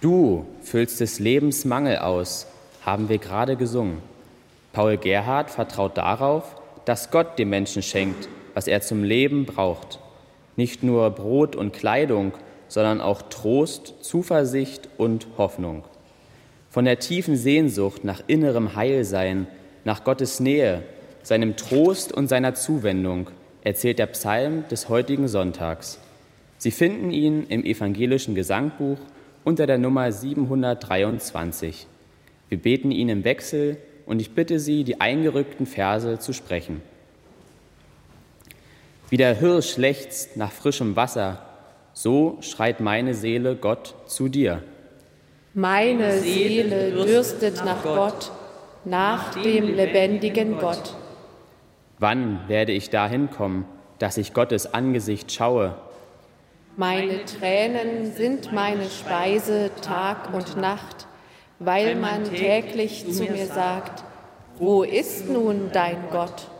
Du füllst des Lebens Mangel aus, haben wir gerade gesungen. Paul Gerhardt vertraut darauf, dass Gott dem Menschen schenkt, was er zum Leben braucht. Nicht nur Brot und Kleidung, sondern auch Trost, Zuversicht und Hoffnung. Von der tiefen Sehnsucht nach innerem Heilsein, nach Gottes Nähe, seinem Trost und seiner Zuwendung erzählt der Psalm des heutigen Sonntags. Sie finden ihn im evangelischen Gesangbuch unter der Nummer 723. Wir beten ihn im Wechsel und ich bitte Sie, die eingerückten Verse zu sprechen. Wie der Hirsch lechzt nach frischem Wasser, so schreit meine Seele Gott zu dir. Meine Seele dürstet nach Gott, nach dem lebendigen Gott. Wann werde ich dahin kommen, dass ich Gottes Angesicht schaue? Meine Tränen sind meine Speise Tag und Nacht, weil man täglich zu mir sagt, wo ist nun dein Gott?